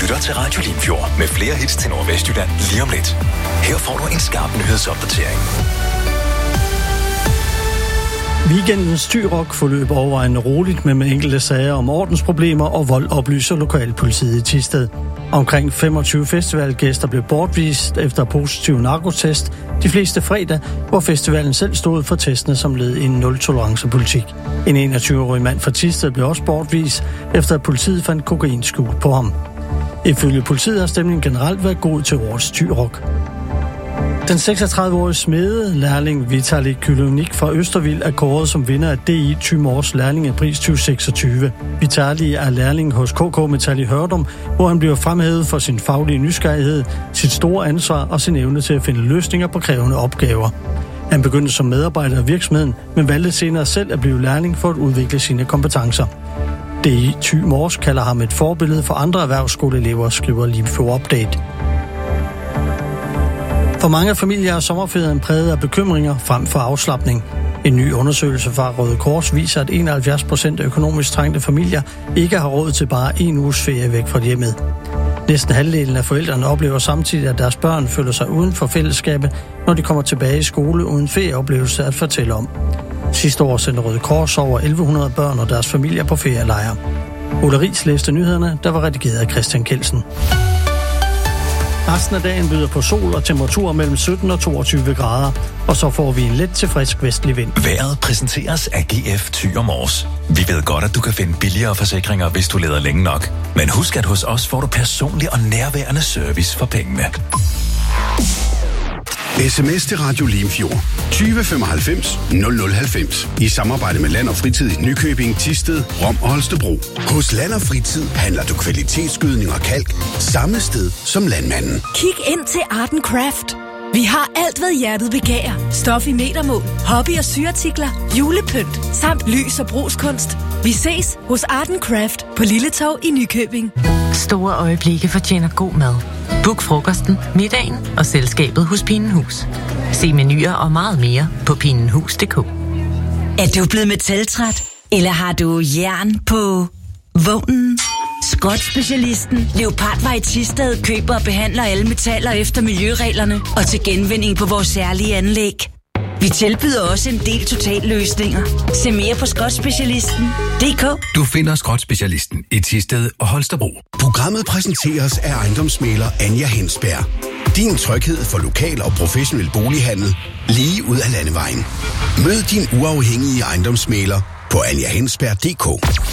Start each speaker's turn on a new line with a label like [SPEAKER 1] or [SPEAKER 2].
[SPEAKER 1] lytter til Radio Limfjord med flere hits til Nordvestjylland lige om lidt. Her får du en skarp nyhedsopdatering.
[SPEAKER 2] Weekendens Thyrock forløb overvejende roligt, men med enkelte sager om ordensproblemer og vold, oplyser lokalpolitiet i Thisted. Omkring 25 festivalgæster blev bortvist efter positiv narkotest, de fleste fredag, hvor festivalen selv stod for testene som led i en nul-tolerance-politik. En 21-årig mand fra Thisted blev også bortvist, efter at politiet fandt kokain skjult på ham. Ifølge politiet har stemningen generelt været god til årets Thyrock. Den 36-årige smede-lærling Vitali Kylonik fra Østervild er kåret som vinder af DI Thy Mors lærlingepris 2026. Vitali er lærling hos KK Metal i Hørdum, hvor han bliver fremhævet for sin faglige nysgerrighed, sit store ansvar og sin evne til at finde løsninger på krævende opgaver. Han begyndte som medarbejder af virksomheden, men valgte senere selv at blive lærling for at udvikle sine kompetencer. DI Thy Mors kalder ham et forbillede for andre erhvervsskoleelever, skriver Limfjord Update. For mange familier er sommerferien præget af bekymringer frem for afslapning. En ny undersøgelse fra Røde Kors viser, at 71% af økonomisk trængte familier ikke har råd til bare en uges ferie væk fra hjemmet. Næsten halvdelen af forældrene oplever samtidig, at deres børn føler sig uden for fællesskabet, når de kommer tilbage i skole uden ferieoplevelse at fortælle om. Sidste år sendte Røde Kors over 1100 børn og deres familier på ferielejre. Ole Riis læste nyhederne, der var redigeret af Christian Kelsen. Resten af dagen byder på sol og temperaturer mellem 17 og 22 grader, og så får vi en let til frisk vestlig vind.
[SPEAKER 1] Vejret præsenteres af GF Thy Mors. Vi ved godt, at du kan finde billigere forsikringer, hvis du leder længe nok. Men husk, at hos os får du personlig og nærværende service for pengene.
[SPEAKER 3] SMS til Radio Limfjord 2095 0090 i samarbejde med Land og Fritid i Nykøbing, Thisted, Rom og Holstebro. Hos Land og Fritid handler du kvalitetsgødning og kalk samme sted som landmanden.
[SPEAKER 4] Kig ind til Art & Craft. Vi har alt, hvad hjertet begærer. Stof i metermål, hobby- og syartikler, julepynt samt lys- og brugskunst. Vi ses hos Art & Craft på Lille Torv i Nykøbing.
[SPEAKER 5] Store øjeblikke fortjener god mad. Book frokosten, middagen og selskabet hos Pinenhus. Se menuer og meget mere på pinenhus.dk.
[SPEAKER 6] Er du blevet metaltræt? Eller har du jern på vognen? Skrotspecialisten Leopardvej i Thisted køber og behandler alle metaller efter miljøreglerne og til genvinding på vores særlige anlæg. Vi tilbyder også en del totalløsninger. Se mere på skrotspecialisten.dk.
[SPEAKER 3] Du finder Skrotspecialisten i Thisted og Holstebro. Programmet præsenteres af ejendomsmægler Anja Hensberg. Din tryghed for lokal og professionel bolighandel lige ud af landevejen. Mød din uafhængige ejendomsmægler på anjahensberg.dk.